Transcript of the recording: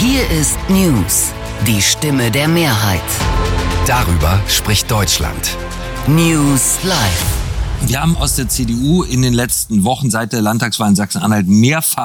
Hier ist News, die Stimme der Mehrheit. Darüber spricht Deutschland. News Live. Wir haben aus der CDU in den letzten Wochen seit der Landtagswahl in Sachsen-Anhalt mehrfach